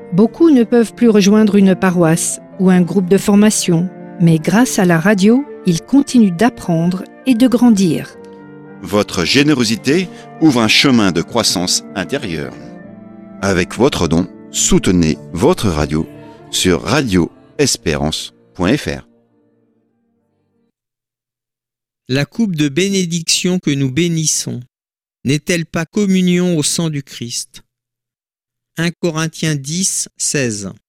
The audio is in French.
Beaucoup ne peuvent plus rejoindre une paroisse ou un groupe de formation, mais grâce à la radio, ils continuent d'apprendre et de grandir. Votre générosité ouvre un chemin de croissance intérieure. Avec votre don, soutenez votre radio sur radioespérance.fr. La coupe de bénédiction que nous bénissons n'est-elle pas communion au sang du Christ ? 1 Corinthiens 10, 16.